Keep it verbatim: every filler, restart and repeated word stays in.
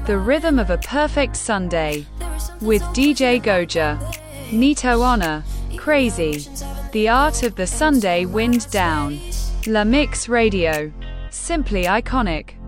The Rhythm of a Perfect Sunday with D J Goja. Nito Honor. Crazy. The Art of the Sunday Wind Down. La Mix Radio. Simply iconic.